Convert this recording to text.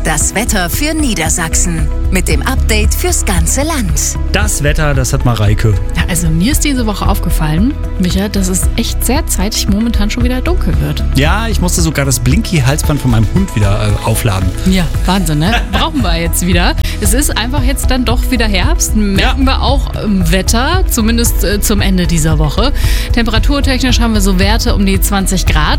Das Wetter für Niedersachsen mit dem Update fürs ganze Land. Das Wetter, das hat Mareike. Ja, also mir ist diese Woche aufgefallen, Micha, dass es echt sehr zeitig momentan schon wieder dunkel wird. Ja, ich musste sogar das Blinky-Halsband von meinem Hund wieder aufladen. Ja, Wahnsinn, ne? Brauchen wir jetzt wieder. Es ist einfach jetzt dann doch wieder Herbst. Merken wir auch im Wetter, zumindest zum Ende dieser Woche. Temperaturtechnisch haben wir so Werte um die 20 Grad.